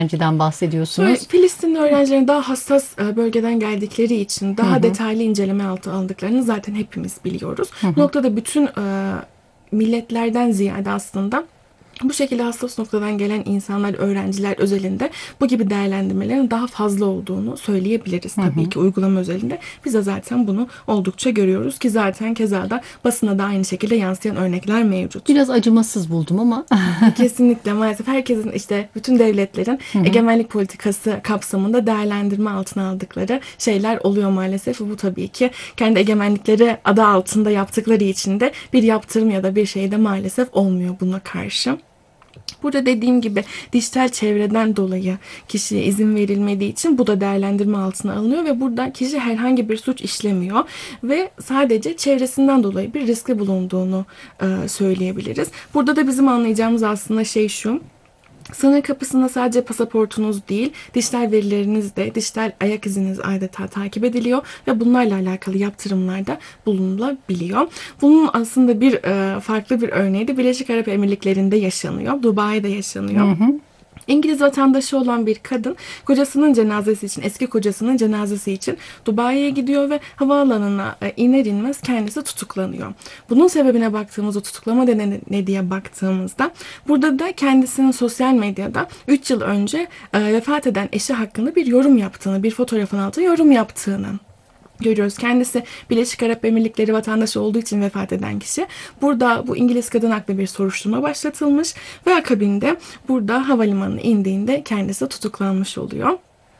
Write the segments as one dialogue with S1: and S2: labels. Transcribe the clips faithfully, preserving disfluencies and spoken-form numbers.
S1: öğrenciden
S2: Böyle
S1: bahsediyorsunuz?
S2: Filistinli öğrencilerin daha hassas e, bölgeden geldikleri için
S1: Hı
S2: daha
S1: hı,
S2: detaylı inceleme altı aldıklarını zaten hepimiz biliyoruz.
S1: hı
S2: Bu
S1: hı.
S2: noktada bütün e, milletlerden ziyade aslında bu şekilde hassas noktadan gelen insanlar, öğrenciler özelinde bu gibi değerlendirmelerin daha fazla olduğunu söyleyebiliriz
S1: Hı
S2: tabii
S1: hı.
S2: ki uygulama özelinde. Biz de zaten bunu oldukça görüyoruz ki zaten keza da basına da aynı şekilde yansıyan örnekler mevcut.
S1: Biraz acımasız buldum ama.
S2: Kesinlikle maalesef herkesin işte bütün devletlerin
S1: Hı hı.
S2: egemenlik politikası kapsamında değerlendirme altına aldıkları şeyler oluyor maalesef. Bu tabii ki kendi egemenlikleri adı altında yaptıkları için de bir yaptırım ya da bir şey de maalesef olmuyor buna karşı. Burada dediğim gibi dijital çevreden dolayı kişiye izin verilmediği için bu da değerlendirme altına alınıyor ve burada kişi herhangi bir suç işlemiyor ve sadece çevresinden dolayı bir riskli bulunduğunu e, söyleyebiliriz. Burada da bizim anlayacağımız aslında şey şu. Sınır kapısında sadece pasaportunuz değil, dijital verileriniz de, dijital ayak iziniz adeta takip ediliyor ve bunlarla alakalı yaptırımlarda bulunulabiliyor. Bunun aslında bir e, farklı bir örneği de Birleşik Arap Emirlikleri'nde yaşanıyor. Dubai'de yaşanıyor.
S1: Hı hı.
S2: İngiliz vatandaşı olan bir kadın kocasının cenazesi için, eski kocasının cenazesi için Dubai'ye gidiyor ve havaalanına e, iner inmez kendisi tutuklanıyor. Bunun sebebine baktığımızda, tutuklama nedeni ne diye baktığımızda burada da kendisinin sosyal medyada üç yıl önce e, vefat eden eşi hakkında bir yorum yaptığını, bir fotoğrafın altına yorum yaptığını görüyoruz. Kendisi Birleşik Arap Emirlikleri vatandaşı olduğu için vefat eden kişi. Burada bu İngiliz kadın hakkında bir soruşturma başlatılmış ve akabinde burada havalimanına indiğinde kendisi tutuklanmış oluyor.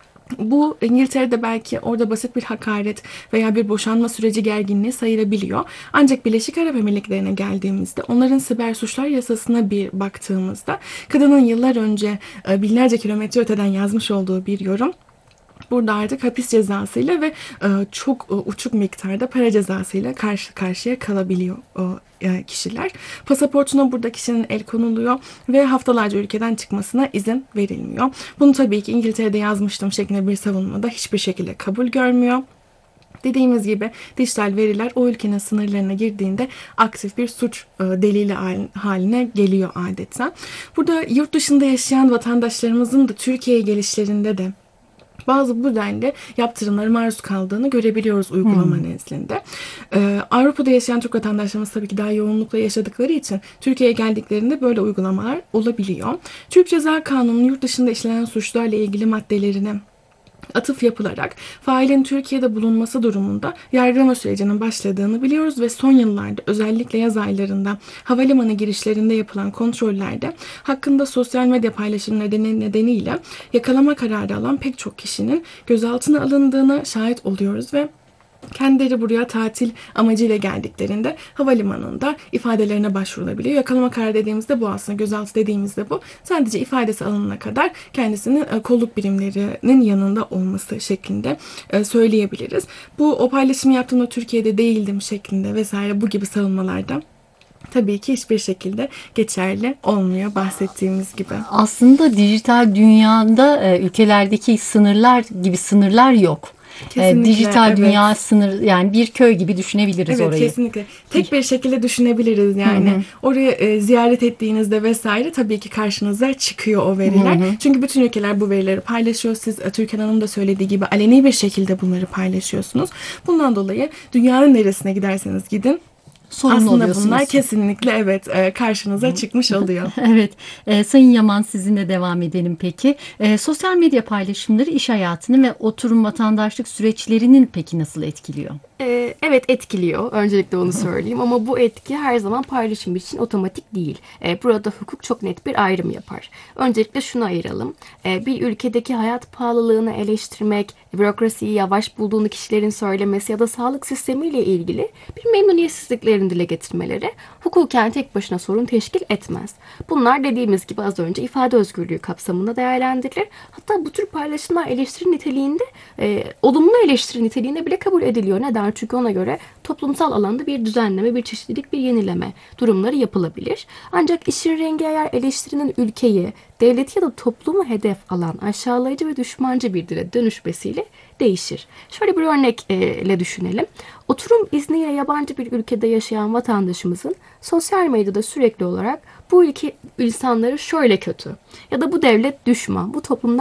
S2: Bu İngiltere'de belki orada basit bir hakaret veya bir boşanma süreci gerginliği sayılabiliyor. Ancak Birleşik Arap Emirlikleri'ne geldiğimizde onların siber suçlar yasasına bir baktığımızda kadının yıllar önce e, binlerce kilometre öteden yazmış olduğu bir yorum burada artık hapis cezasıyla ve e, çok e, uçuk miktarda para cezasıyla karşı karşıya kalabiliyor o e, kişiler. Pasaportuna burada kişinin el konuluyor ve haftalarca ülkeden çıkmasına izin verilmiyor. Bunu tabii ki İngiltere'de yazmıştım şeklinde bir savunmada hiçbir şekilde kabul görmüyor. Dediğimiz gibi dijital veriler o ülkenin sınırlarına girdiğinde aktif bir suç e, delili haline geliyor adeta. Burada yurt dışında yaşayan vatandaşlarımızın da Türkiye'ye gelişlerinde de bazı bu denli yaptırımlara maruz kaldığını görebiliyoruz uygulama
S1: Hı.
S2: nezdinde. Ee, Avrupa'da yaşayan Türk vatandaşlarımız tabii ki daha yoğunlukla yaşadıkları için Türkiye'ye geldiklerinde böyle uygulamalar olabiliyor. Türk Ceza Kanunu'nun yurt dışında işlenen suçlarla ilgili maddelerine atıf yapılarak failin Türkiye'de bulunması durumunda yargılama sürecinin başladığını biliyoruz ve son yıllarda özellikle yaz aylarında havalimanı girişlerinde yapılan kontrollerde hakkında sosyal medya paylaşım nedeni nedeniyle yakalama kararı alan pek çok kişinin gözaltına alındığına şahit oluyoruz ve kendileri buraya tatil amacıyla geldiklerinde havalimanında ifadelerine başvurulabiliyor. Yakalama kararı dediğimizde bu aslında gözaltı dediğimizde bu. Sadece ifadesi alınana kadar kendisinin e, kolluk birimlerinin yanında olması şeklinde e, söyleyebiliriz. Bu o paylaşımı yaptığımda Türkiye'de değildim şeklinde vesaire bu gibi savunmalarda tabii ki hiçbir şekilde geçerli olmuyor bahsettiğimiz gibi.
S1: Aslında dijital dünyada e, ülkelerdeki sınırlar gibi sınırlar yok. E,
S2: Kesinlikle
S1: dijital dünya
S2: evet.
S1: sınır, yani bir köy gibi düşünebiliriz
S2: Evet
S1: orayı.
S2: kesinlikle. Tek bir şekilde düşünebiliriz
S1: Hı
S2: yani.
S1: hı,
S2: Orayı e, ziyaret ettiğinizde vesaire tabii ki karşınıza çıkıyor o
S1: hı
S2: veriler.
S1: hı.
S2: Çünkü bütün ülkeler bu verileri paylaşıyor. Siz e, Türkan Hanım da söylediği gibi aleni bir şekilde bunları paylaşıyorsunuz. Bundan dolayı dünyanın neresine giderseniz gidin
S1: Sorumlu
S2: aslında bunlar
S1: oluyorsunuz.
S2: kesinlikle evet e, karşınıza çıkmış oluyor.
S1: Evet, e, Sayın Yaman, sizinle devam edelim peki. E, sosyal medya paylaşımları iş hayatını ve oturum vatandaşlık süreçlerinin peki nasıl etkiliyor?
S3: Ee, Evet, etkiliyor. Öncelikle onu söyleyeyim ama bu etki her zaman paylaşım için otomatik değil. Ee, Burada hukuk çok net bir ayrım yapar. Öncelikle şunu ayıralım. Ee, Bir ülkedeki hayat pahalılığını eleştirmek, bürokrasiyi yavaş bulduğunu kişilerin söylemesi ya da sağlık sistemiyle ilgili bir memnuniyetsizliklerini dile getirmeleri hukuken tek başına sorun teşkil etmez. Bunlar dediğimiz gibi az önce ifade özgürlüğü kapsamında değerlendirilir. Hatta bu tür paylaşımlar eleştiri niteliğinde, e, olumlu eleştiri niteliğinde bile kabul ediliyor. Neden? Çünkü ona göre toplumsal alanda bir düzenleme, bir çeşitlilik, bir yenileme durumları yapılabilir. Ancak işin rengi eğer eleştirinin ülkeyi, devleti ya da toplumu hedef alan aşağılayıcı ve düşmancı bir dile dönüşmesiyle değişir. Şöyle bir örnekle düşünelim. Oturum izniyle yabancı bir ülkede yaşayan vatandaşımızın sosyal medyada sürekli olarak bu ülke insanları şöyle kötü ya da bu devlet düşman, bu toplumda